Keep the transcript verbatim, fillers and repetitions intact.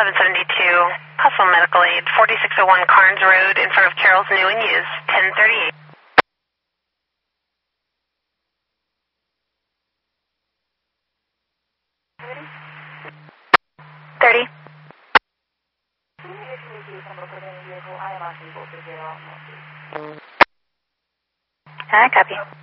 seven seventy-two, possible medical aid, forty-six oh one Carnes Road in front of Carroll's New and Used, ten thirty-eight. thirty. I copy.